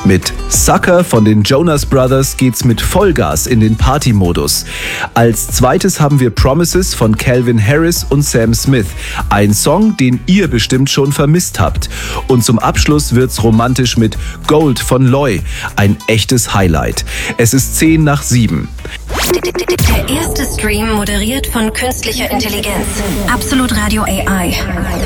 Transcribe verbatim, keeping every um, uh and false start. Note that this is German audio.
Mit Sucker von den Jonas Brothers geht's mit Vollgas in den Party-Modus. Als zweites haben wir Promises von Calvin Harris und Sam Smith. Ein Song, den ihr bestimmt schon vermisst habt. Und zum Abschluss wird's romantisch mit Gold von Loy. Ein echtes Highlight. Es ist zehn nach sieben. Der erste Stream moderiert von künstlicher Intelligenz. Absolut Radio A I.